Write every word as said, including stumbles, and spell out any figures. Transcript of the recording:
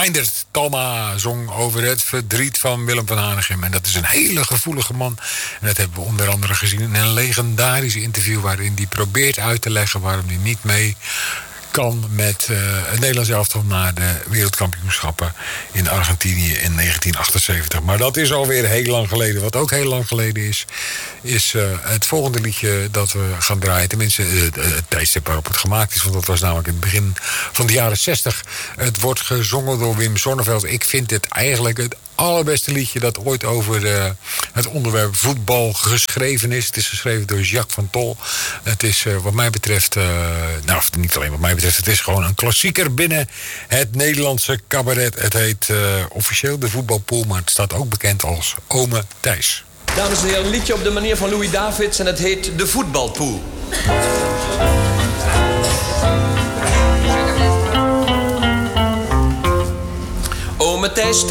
Meindert Talma zong over het verdriet van Willem van Hanegem. En dat is een hele gevoelige man. En dat hebben we onder andere gezien in een legendarisch interview waarin hij probeert uit te leggen waarom hij niet mee kan met uh, het Nederlands elftal naar de wereldkampioenschappen in Argentinië in negentien achtenzeventig. Maar dat is alweer heel lang geleden. Wat ook heel lang geleden is, is uh, het volgende liedje dat we gaan draaien. Tenminste, uh, het tijdstip waarop het gemaakt is. Want dat was namelijk in het begin van de jaren zestig. Het wordt gezongen door Wim Sonneveld. Ik vind dit eigenlijk het allerbeste liedje dat ooit over uh, het onderwerp voetbal geschreven is. Het is geschreven door Jacques van Tol. Het is uh, wat mij betreft, uh, nou niet alleen wat mij betreft, het is gewoon een klassieker binnen het Nederlandse cabaret. Het heet uh, officieel de voetbalpool, maar het staat ook bekend als Ome Thijs. Dames en heren, een liedje op de manier van Louis Davids en het heet de voetbalpool. Ome Thijs